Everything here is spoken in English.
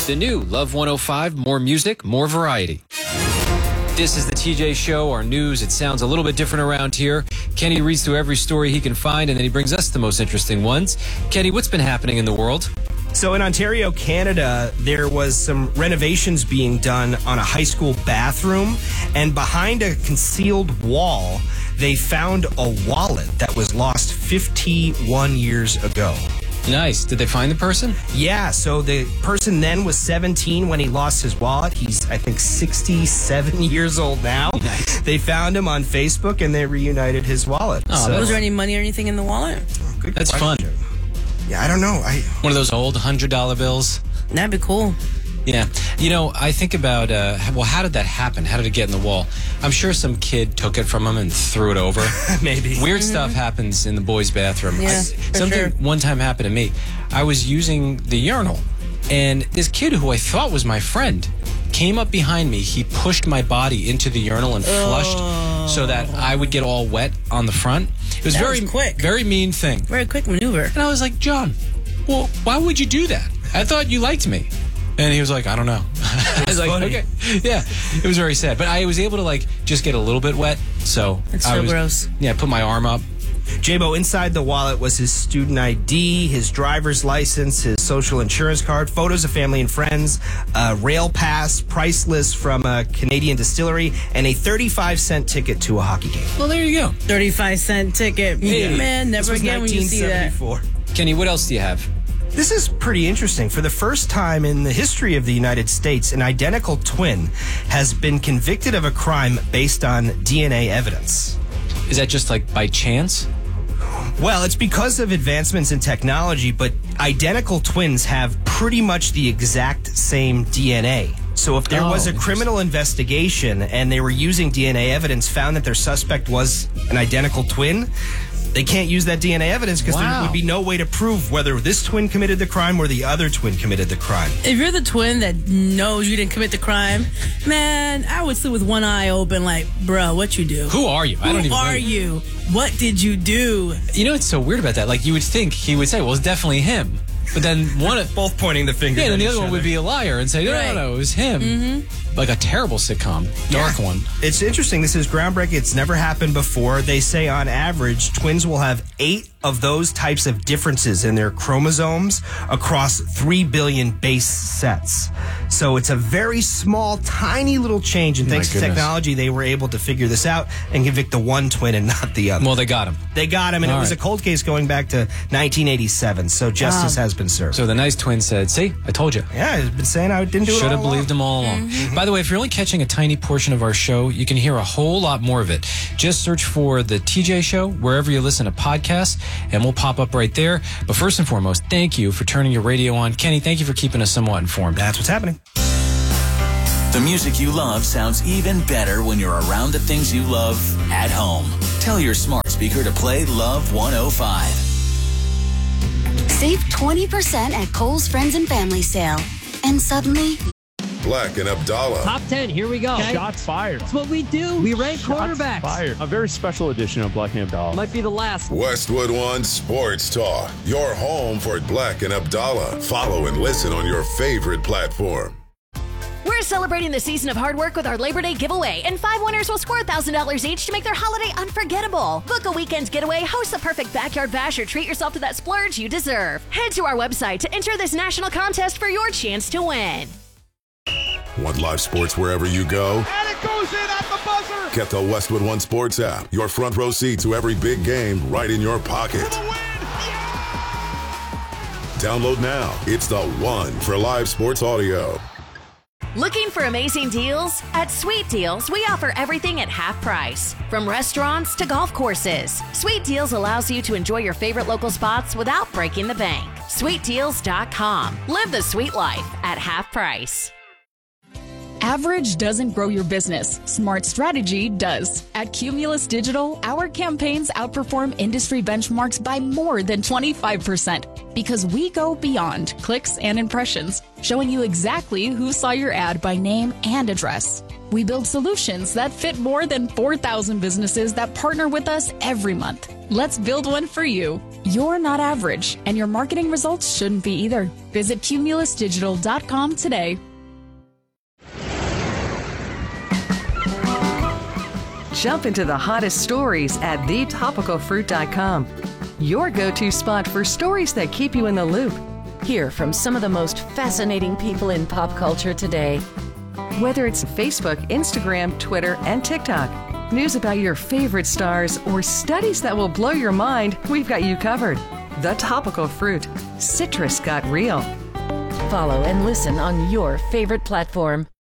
The new Love 105, more music, more variety. This is the TJ Show, our news. It sounds a little bit different around here. Kenny reads through every story he can find, and then he brings us the most interesting ones. Kenny, what's been happening in the world? So in Ontario, Canada, there was some renovations being done on a high school bathroom, and behind a concealed wall, they found a wallet that was lost 51 years ago. Nice. Did they find the person? Yeah, so the person then was 17 when he lost his wallet. He's, I think, 67 years old now. Nice. They found him on Facebook, and they reunited his wallet. Oh, Was there any money or anything in the wallet? Good That's question. fun. Yeah, I don't know. One of those old $100 bills? That'd be cool. Yeah. You know, I think about, how did that happen? How did it get in the wall? I'm sure some kid took it from him and threw it over. Maybe. Weird stuff happens in the boys' bathroom. Yeah, Something one time happened to me. I was using the urinal, and this kid who I thought was my friend came up behind me. He pushed my body into the urinal and flushed so that I would get all wet on the front. It was That was quick. Very mean thing. Very quick maneuver. And I was like, John, well, why would you do that? I thought you liked me. And he was like, I don't know. I was like, funny. okay. Yeah, it was very sad. But I was able to, just get a little bit wet. So It's I so was, gross. Yeah, I put my arm up. J-Bo, inside the wallet was his student ID, his driver's license, his social insurance card, photos of family and friends, a rail pass, price list from a Canadian distillery, and a 35-cent ticket to a hockey game. Well, there you go. 35-cent ticket. Yeah. Man, This never was again when you see that. 1974. Kenny, what else do you have? This is pretty interesting. For the first time in the history of the United States, an identical twin has been convicted of a crime based on DNA evidence. Is that just by chance? Well, it's because of advancements in technology, but identical twins have pretty much the exact same DNA. So if there was a criminal investigation and they were using DNA evidence, found that their suspect was an identical twin, they can't use that DNA evidence because there would be no way to prove whether this twin committed the crime or the other twin committed the crime. If you're the twin that knows you didn't commit the crime, man, I would sit with one eye open like, bro, what you do? Who are you? I don't even know. Who are you? What did you do? You know what's so weird about that? You would think he would say, well, it's definitely him. But then Both pointing the finger. Yeah, at then the each other one other. would be a liar and say, no, it was him. Like a terrible sitcom. Dark one. It's interesting. This is groundbreaking. It's never happened before. They say on average, twins will have 8 of those types of differences in their chromosomes across 3 billion base sets. So it's a very small, tiny little change. And thanks to technology, they were able to figure this out and convict the one twin and not the other. Well, they got him. They got him, and it was a cold case going back to 1987. So justice has been served. So the nice twin said, see, I told you. Yeah, I've been saying I didn't do it Should have all along. believed him all along. By the way, if you're only catching a tiny portion of our show, you can hear a whole lot more of it. Just search for The TJ Show wherever you listen to podcasts, and we'll pop up right there. But first and foremost, thank you for turning your radio on. Kenny, thank you for keeping us somewhat informed. That's what's happening. The music you love sounds even better when you're around the things you love at home. Tell your smart speaker to play Love 105. Save 20% at Kohl's Friends and Family Sale. And suddenly, Black and Abdallah. Top 10, here we go. Okay. Shots fired. That's what we do. We rank quarterbacks. Fired. A very special edition of Black and Abdallah. Might be the last. Westwood One Sports Talk. Your home for Black and Abdallah. Follow and listen on your favorite platform. We're celebrating the season of hard work with our Labor Day giveaway, and 5 winners will score $1,000 each to make their holiday unforgettable. Book a weekend getaway, host the perfect backyard bash, or treat yourself to that splurge you deserve. Head to our website to enter this national contest for your chance to win. Want live sports wherever you go? And it goes in at the buzzer. Get the Westwood One Sports app. Your front row seat to every big game right in your pocket. For the win. Download now. It's the one for live sports audio. Looking for amazing deals? At Sweet Deals, we offer everything at half price. From restaurants to golf courses, Sweet Deals allows you to enjoy your favorite local spots without breaking the bank. SweetDeals.com. Live the sweet life at half price. Average doesn't grow your business. Smart strategy does. At Cumulus Digital, our campaigns outperform industry benchmarks by more than 25% because we go beyond clicks and impressions, showing you exactly who saw your ad by name and address. We build solutions that fit more than 4,000 businesses that partner with us every month. Let's build one for you. You're not average, and your marketing results shouldn't be either. Visit cumulusdigital.com today. Jump into the hottest stories at thetopicalfruit.com. Your go-to spot for stories that keep you in the loop. Hear from some of the most fascinating people in pop culture today. Whether it's Facebook, Instagram, Twitter, and TikTok, news about your favorite stars, or studies that will blow your mind, we've got you covered. The Topical Fruit. Citrus got real. Follow and listen on your favorite platform.